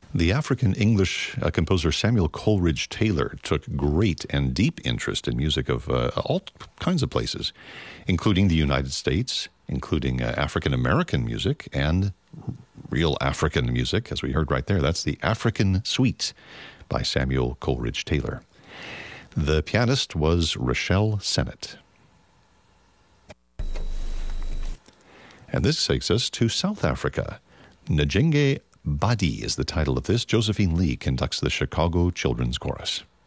The African English composer Samuel Coleridge Taylor took great and deep interest in music of all kinds of places, including the United States, including African American music and real African music, as we heard right there. That's the African Suite by Samuel Coleridge Taylor. The pianist was Rochelle Sennett. And this takes us to South Africa. Njenge Badi is the title of this. Josephine Lee conducts the Chicago Children's Chorus.